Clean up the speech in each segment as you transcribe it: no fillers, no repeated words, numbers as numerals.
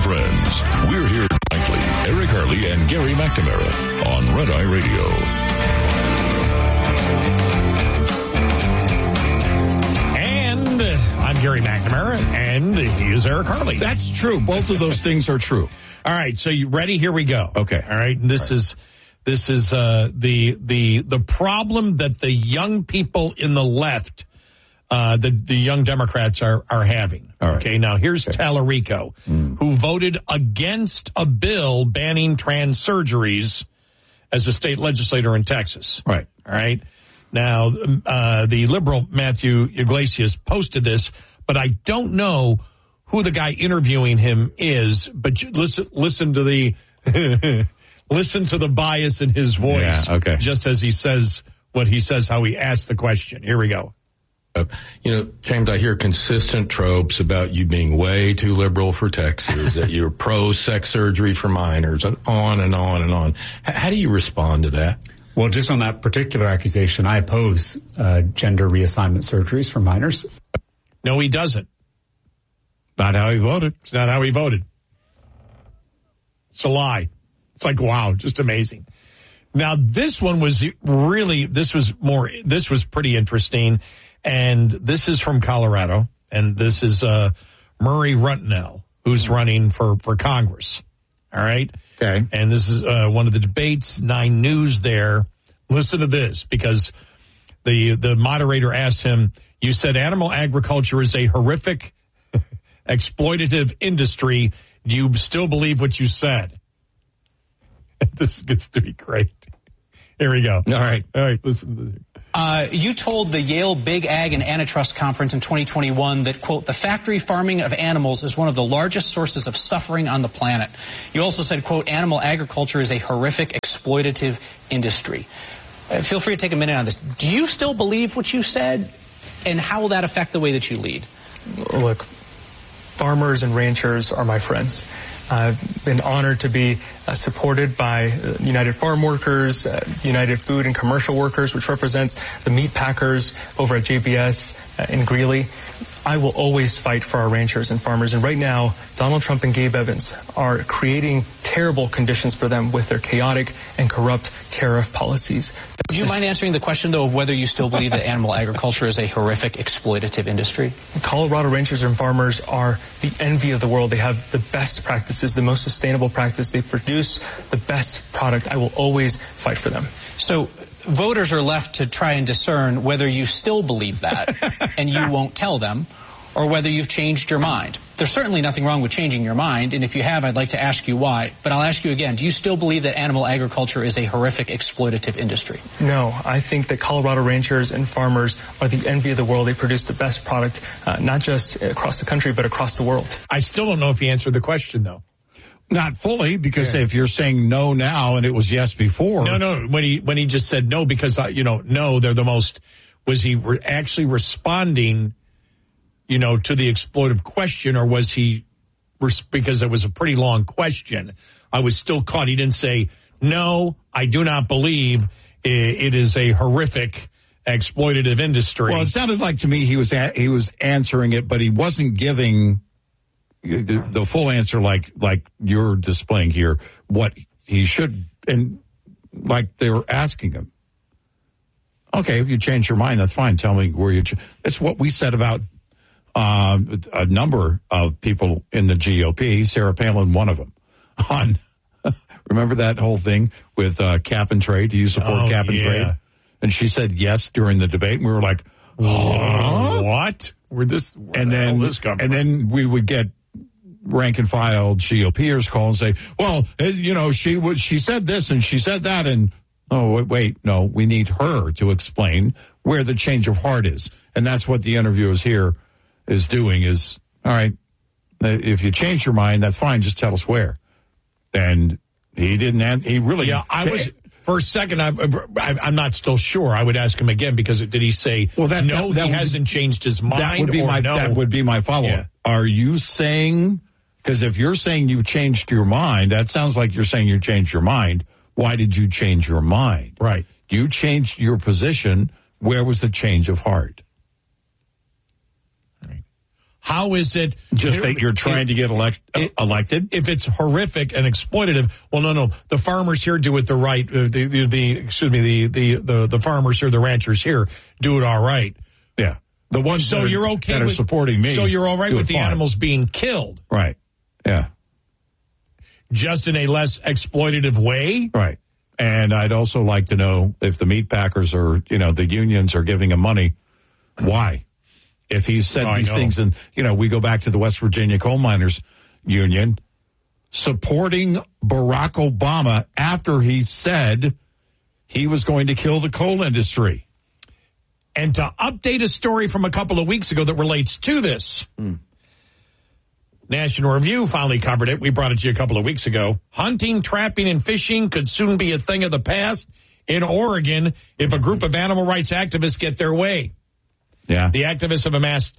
friends. We're here nightly. Eric Harley and Gary McNamara on Red Eye Radio. And I'm Gary McNamara, and he is Eric Harley. That's true. Both of those things are true. All right, so you ready? Here we go. Okay. All right, and this is the problem that the young people in the left, the young Democrats are having. All right. Okay, now here's Tallarico, who voted against a bill banning trans surgeries as a state legislator in Texas. Right. All right. Now, the liberal Matthew Iglesias posted this, but I don't know who the guy interviewing him is. But listen to the listen to the bias in his voice. Yeah, okay. Just as he says what he says, how he asked the question. Here we go. James, I hear consistent tropes about you being way too liberal for Texas, that you're pro-sex surgery for minors, and on and on and on. How do you respond to that? Well, just on that particular accusation, I oppose gender reassignment surgeries for minors. No, he doesn't. Not how he voted. It's not how he voted. It's a lie. It's like, wow, just amazing. Now, this one was really, this was pretty interesting. And this is from Colorado. And this is Murray Runtnell, who's running for Congress. All right. Okay. And this is one of the debates, 9 News there. Listen to this, because the moderator asked him, you said animal agriculture is a horrific, exploitative industry. Do you still believe what you said? This gets to be great. Here we go. All right. Listen to this. You told the Yale Big Ag and Antitrust Conference in 2021 that, quote, the factory farming of animals is one of the largest sources of suffering on the planet. You also said, quote, animal agriculture is a horrific, exploitative industry. Feel free to take a minute on this. Do you still believe what you said, and how will that affect the way that you lead? Look, farmers and ranchers are my friends. I've been honored to be supported by United Farm Workers, United Food and Commercial Workers, which represents the meat packers over at JBS in Greeley. I will always fight for our ranchers and farmers. And right now, Donald Trump and Gabe Evans are creating terrible conditions for them with their chaotic and corrupt tariff policies. Do you mind answering the question, though, of whether you still believe that animal agriculture is a horrific, exploitative industry? Colorado ranchers and farmers are the envy of the world. They have the best practices, the most sustainable practice. They produce the best product. I will always fight for them. So voters are left to try and discern whether you still believe that and you won't tell them, or whether you've changed your mind. There's certainly nothing wrong with changing your mind, and if you have, I'd like to ask you why. But I'll ask you again, do you still believe that animal agriculture is a horrific, exploitative industry? No, I think that Colorado ranchers and farmers are the envy of the world. They produce the best product, not just across the country, but across the world. I still don't know if he answered the question, though. Not fully, because if you're saying no now and it was yes before. No. When he just said no, because, no, they're the most, was he actually responding, to the exploitive question, or was he, because it was a pretty long question, I was still caught. He didn't say, no, I do not believe it is a horrific, exploitative industry. Well, it sounded like to me he was answering it, but he wasn't giving the full answer like you're displaying here, what he should, and like they were asking him. Okay, if you change your mind, that's fine. Tell me where that's what we said about a number of people in the GOP, Sarah Palin, one of them. Remember that whole thing with cap and trade? Do you support cap and trade? And she said yes during the debate, and we were like, what? And then we would get rank and file GOPers call and say, well, she said this and she said that, and wait, no, we need her to explain where the change of heart is. And that's what the interviewers here is doing is, all right, if you change your mind, that's fine, just tell us where. And he didn't, he really... Yeah, for a second, I'm not still sure. I would ask him again, because did he say, he hasn't changed his mind? That would be my follow-up. Yeah. Are you saying, because if you're saying you changed your mind, that sounds like you're saying you changed your mind. Why did you change your mind? Right. You changed your position. Where was the change of heart? How is it just that you're trying to get elected? If it's horrific and exploitative, well, no. The farmers here do it the right. The farmers here, the ranchers here, do it all right. Yeah, the ones so you're okay that are supporting me. So you're all right with the animals being killed, right? Yeah, just in a less exploitative way, right? And I'd also like to know if the meat packers or the unions are giving him money, why? If he said these things, and, we go back to the West Virginia Coal Miners Union, supporting Barack Obama after he said he was going to kill the coal industry. And to update a story from a couple of weeks ago that relates to this, National Review finally covered it. We brought it to you a couple of weeks ago. Hunting, trapping, and fishing could soon be a thing of the past in Oregon if a group of animal rights activists get their way. Yeah. The activists have amassed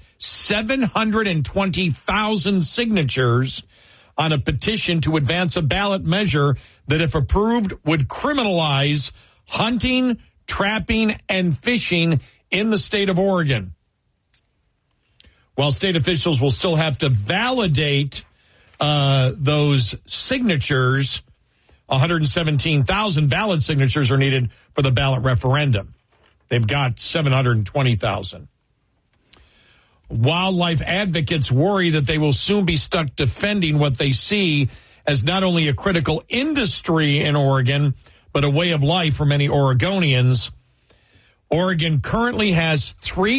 720,000 signatures on a petition to advance a ballot measure that, if approved, would criminalize hunting, trapping, and fishing in the state of Oregon. While state officials will still have to validate those signatures, 117,000 valid signatures are needed for the ballot referendum. They've got 720,000. Wildlife advocates worry that they will soon be stuck defending what they see as not only a critical industry in Oregon, but a way of life for many Oregonians. Oregon currently has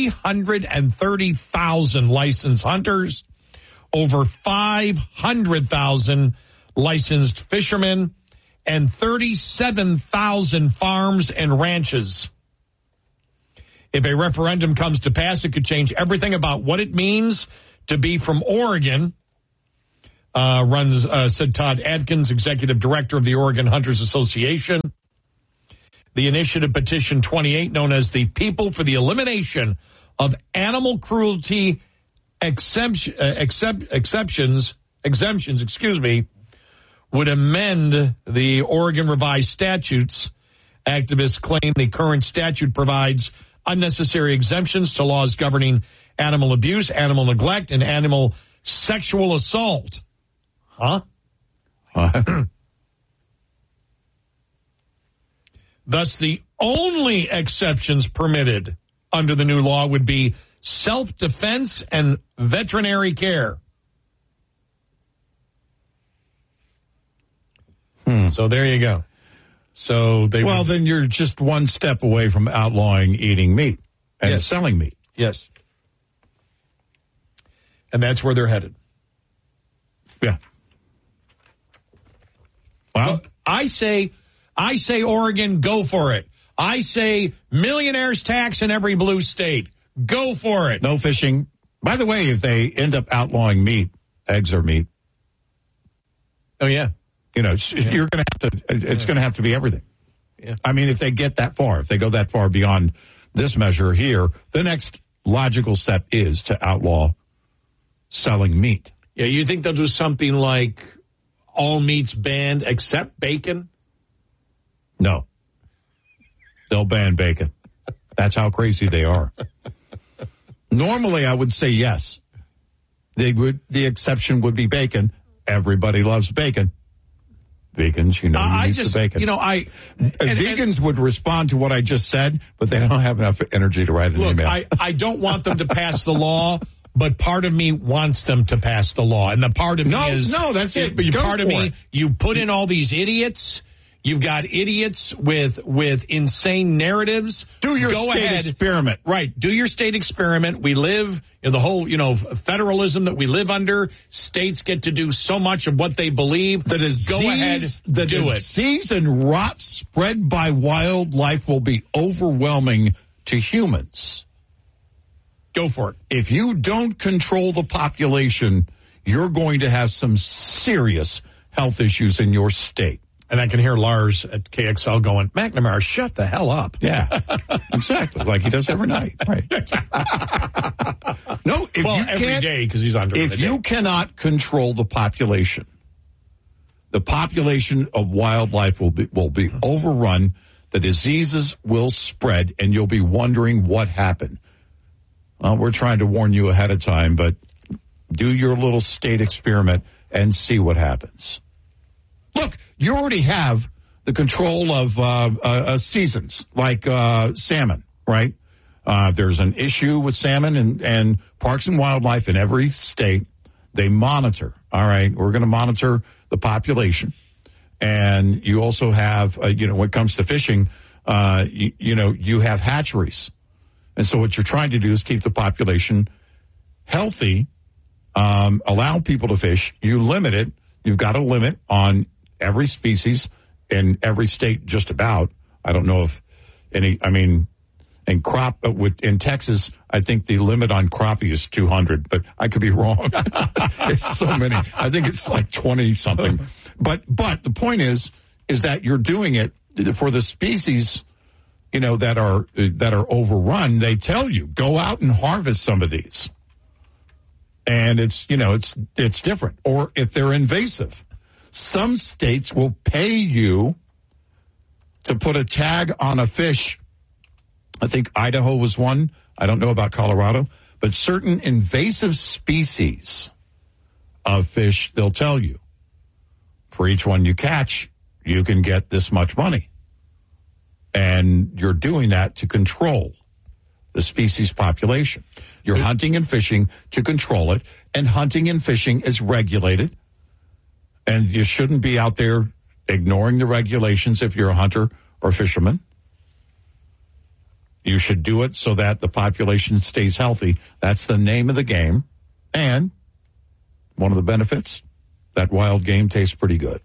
330,000 licensed hunters, over 500,000 licensed fishermen, and 37,000 farms and ranches. If a referendum comes to pass, it could change everything about what it means to be from Oregon, said Todd Adkins, executive director of the Oregon Hunters Association. The initiative petition 28, known as the People for the Elimination of Animal Cruelty Exemptions, would amend the Oregon revised statutes. Activists claim the current statute provides unnecessary exemptions to laws governing animal abuse, animal neglect, and animal sexual assault. Thus, the only exceptions permitted under the new law would be self-defense and veterinary care. So there you go. So then you're just one step away from outlawing eating meat and selling meat. Yes. And that's where they're headed. Yeah. Well, I say Oregon, go for it. I say millionaires tax in every blue state. Go for it. No fishing. By the way, if they end up outlawing meat, eggs are meat. Oh, yeah. You're going to have to, it's going to have to be everything. Yeah. I mean, if they get that far, if they go that far beyond this measure here, the next logical step is to outlaw selling meat. Yeah, you think they'll do something like all meats banned except bacon? No. They'll ban bacon. That's how crazy they are. Normally, I would say yes. The exception would be bacon. Everybody loves bacon. Vegans, you need the bacon. Vegans would respond to what I just said, but they don't have enough energy to write an email. I don't want them to pass the law, but part of me wants them to pass the law. And the part of me is... No, that's it. Part of me, you put in all these idiots... You've got idiots with insane narratives. Do your state experiment. Right. Do your state experiment. We live in the whole, federalism that we live under. States get to do so much of what they believe. Go ahead, do it. The disease and rot spread by wildlife will be overwhelming to humans. Go for it. If you don't control the population, you're going to have some serious health issues in your state. And I can hear Lars at KXL going, McNamara, shut the hell up. Yeah, exactly. Like he does every night. Right. No, every day because he's on. If you cannot control the population of wildlife will be overrun. The diseases will spread, and you'll be wondering what happened. Well, we're trying to warn you ahead of time, but Do your little state experiment and see what happens. Look, you already have the control of seasons, like salmon, right? There's an issue with salmon, and Parks and Wildlife in every state, they monitor. All right, we're going to monitor the population. And you also have, when it comes to fishing, you have hatcheries. And so what you're trying to do is keep the population healthy, allow people to fish. You limit it. You've got a limit on every species in every state just about. I don't know if in Texas, I think the limit on crappie is 200, but I could be wrong. It's so many. I think it's like 20 something. But the point is that you're doing it for the species, that are overrun. They tell you, go out and harvest some of these. And it's different. Or if they're invasive, some states will pay you to put a tag on a fish. I think Idaho was one. I don't know about Colorado, but certain invasive species of fish, they'll tell you, for each one you catch, you can get this much money. And you're doing that to control the species population. You're hunting and fishing to control it, and hunting and fishing is regulated. And you shouldn't be out there ignoring the regulations if you're a hunter or fisherman. You should do it so that the population stays healthy. That's the name of the game. And one of the benefits, that wild game tastes pretty good.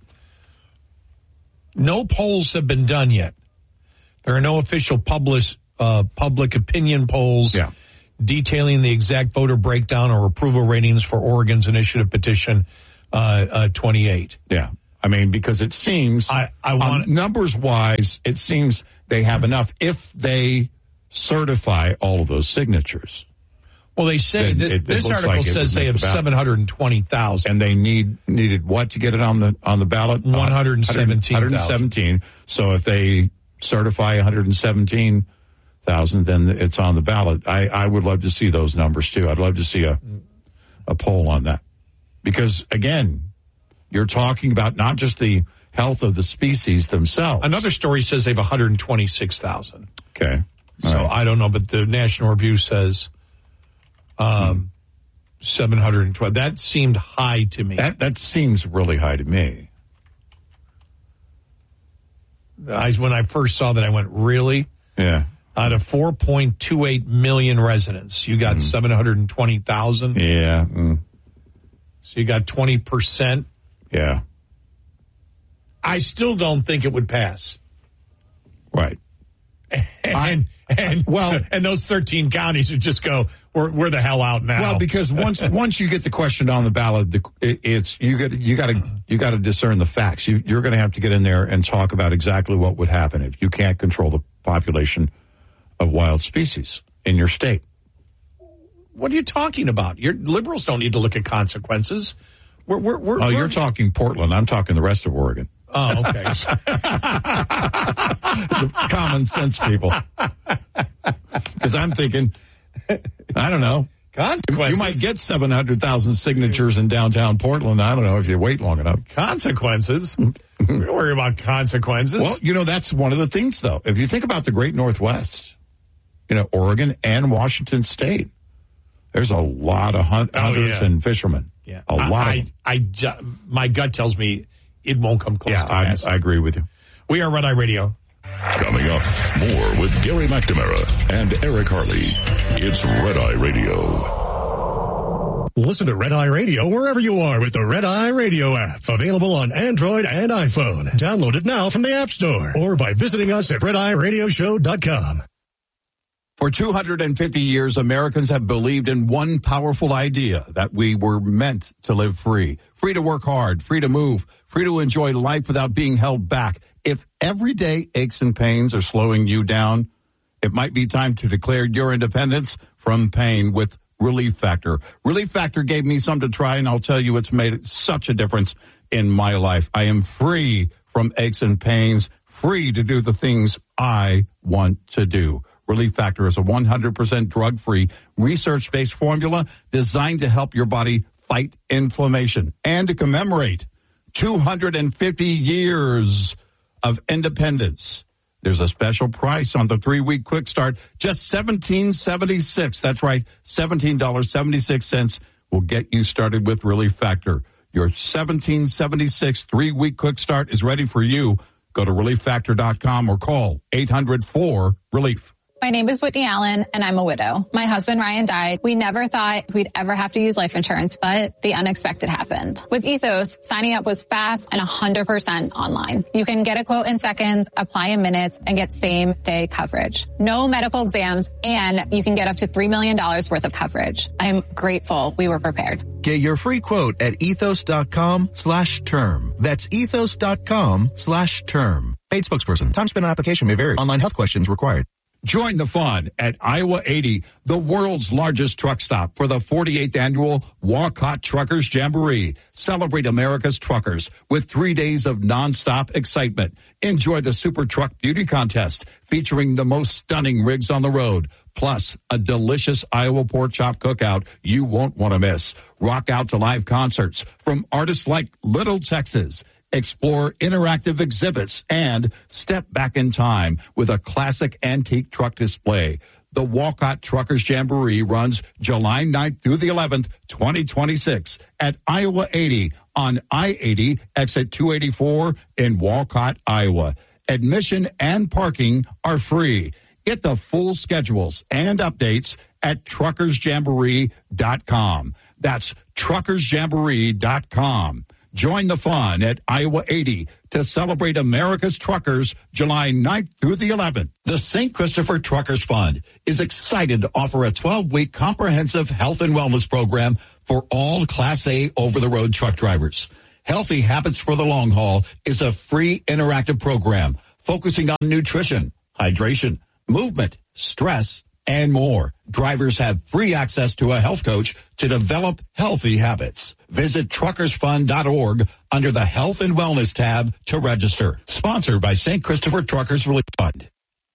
No polls have been done yet. There are no official public opinion polls detailing the exact voter breakdown or approval ratings for Oregon's initiative petition 28. Yeah. I mean, because it seems, numbers-wise, it seems they have enough if they certify all of those signatures. Well, they say this article says they have 720,000, and they needed what to get it on the ballot? 117,000. So if they certify 117,000, then it's on the ballot. I would love to see those numbers too. I'd love to see a poll on that, because again, you're talking about not just the health of the species themselves. Another story says they have 126,000. Okay. So right. I don't know, but the National Review says 712. That seemed high to me. That seems really high to me. When I first saw that, I went, really? Yeah. Out of 4.28 million residents, you got 720,000? Yeah. So you got 20%? Yeah. I still don't think it would pass. Right. And those 13 counties would just go, we're the hell out now. Well, because once you get the question on the ballot, it's you got to discern the facts. You're going to have to get in there and talk about exactly what would happen if you can't control the population of wild species in your state. What are you talking about? Your liberals don't need to look at consequences. You're talking Portland. I'm talking the rest of Oregon. Oh, okay. The common sense people. Because I'm thinking, I don't know. Consequences. You might get 700,000 signatures in downtown Portland. I don't know if you wait long enough. Consequences? We don't worry about consequences. Well, that's one of the things, though. If you think about the Great Northwest, Oregon and Washington State, there's a lot of hunters and fishermen. Yeah. A lot. My gut tells me it won't come close to pass. I agree with you. We are Red Eye Radio. Coming up, more with Gary McNamara and Eric Harley. It's Red Eye Radio. Listen to Red Eye Radio wherever you are with the Red Eye Radio app. Available on Android and iPhone. Download it now from the App Store or by visiting us at RedEyeRadioshow.com. For 250 years, Americans have believed in one powerful idea, that we were meant to live free. Free to work hard, free to move, free to enjoy life without being held back. If everyday aches and pains are slowing you down, it might be time to declare your independence from pain with Relief Factor. Relief Factor gave me some to try, and I'll tell you, it's made such a difference in my life. I am free from aches and pains, free to do the things I want to do. Relief Factor is a 100% drug-free, research-based formula designed to help your body fight inflammation. And to commemorate 250 years of independence, there's a special price on the 3-week quick start, just $17.76. That's right, $17.76 will get you started with Relief Factor. Your $17.76 3-week quick start is ready for you. Go to ReliefFactor.com or call 800-4-RELIEF. My name is Whitney Allen, and I'm a widow. My husband, Ryan, died. We never thought we'd ever have to use life insurance, but the unexpected happened. With Ethos, signing up was fast and 100% online. You can get a quote in seconds, apply in minutes, and get same-day coverage. No medical exams, and you can get up to $3 million worth of coverage. I'm grateful we were prepared. Get your free quote at ethos.com/term. That's ethos.com/term. Paid spokesperson. Time spent on application may vary. Online health questions required. Join the fun at Iowa 80, the world's largest truck stop, for the 48th annual Walcott Truckers Jamboree. Celebrate America's truckers with 3 days of nonstop excitement. Enjoy the Super Truck Beauty Contest featuring the most stunning rigs on the road, plus a delicious Iowa pork chop cookout you won't want to miss. Rock out to live concerts from artists like Little Texas. Explore interactive exhibits and step back in time with a classic antique truck display. The Walcott Truckers Jamboree runs July 9th through the 11th, 2026 at Iowa 80 on I-80 exit 284 in Walcott, Iowa. Admission and parking are free. Get the full schedules and updates at truckersjamboree.com. That's truckersjamboree.com. Join the fun at Iowa 80 to celebrate America's truckers July 9th through the 11th. The St. Christopher Truckers Fund is excited to offer a 12-week comprehensive health and wellness program for all Class A over-the-road truck drivers. Healthy Habits for the Long Haul is a free interactive program focusing on nutrition, hydration, movement, stress, and more. Drivers have free access to a health coach to develop healthy habits. Visit truckersfund.org under the Health and Wellness tab to register. Sponsored by St. Christopher Truckers Relief Fund.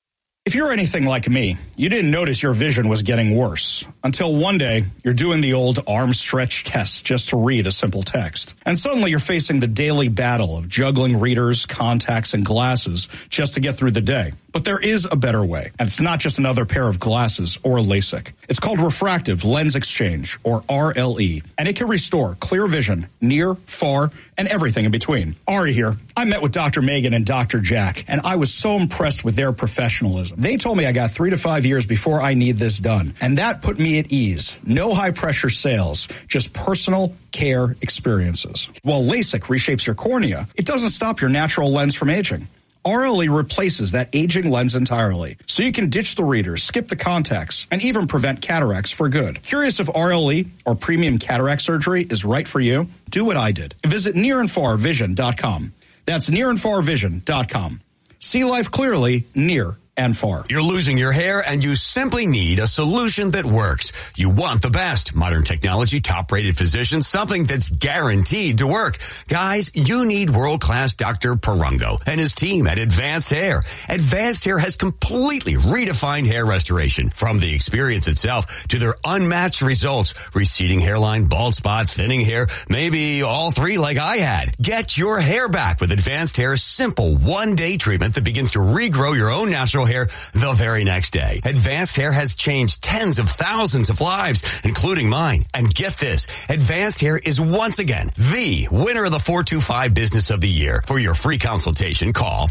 If you're anything like me, you didn't notice your vision was getting worse until one day you're doing the old arm stretch test just to read a simple text. And suddenly you're facing the daily battle of juggling readers, contacts, and glasses just to get through the day. But there is a better way, and it's not just another pair of glasses or LASIK. It's called refractive lens exchange, or RLE, and it can restore clear vision near, far, and everything in between. Ari here. I met with Dr. Megan and Dr. Jack, and I was so impressed with their professionalism. They told me I got 3 to 5 years before I need this done, and that put me at ease. No high-pressure sales, just personal care experiences. While LASIK reshapes your cornea, it doesn't stop your natural lens from aging. RLE replaces that aging lens entirely, so you can ditch the readers, skip the contacts, and even prevent cataracts for good. Curious if RLE, or premium cataract surgery, is right for you? Do what I did. Visit nearandfarvision.com. That's nearandfarvision.com. See life clearly, near and far. You're losing your hair and you simply need a solution that works. You want the best. Modern technology, top-rated physicians, something that's guaranteed to work. Guys, you need world-class Dr. Perungo and his team at Advanced Hair. Advanced Hair has completely redefined hair restoration. From the experience itself to their unmatched results. Receding hairline, bald spot, thinning hair, maybe all three like I had. Get your hair back with Advanced Hair's simple one-day treatment that begins to regrow your own natural hair the very next day. Advanced Hair has changed tens of thousands of lives, including mine. And get this, Advanced Hair is once again the winner of the 425 Business of the Year. For your free consultation, call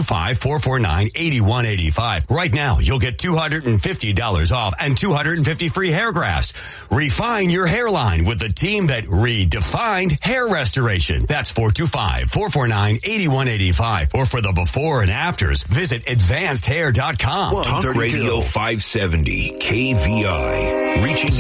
425-449-8185. Right now, you'll get $250 off and 250 free hair grafts. Refine your hairline with the team that redefined hair restoration. That's 425-449-8185. Or for the before and afters, visit advancedhair.com. Talk Radio 570 KVI. Reaching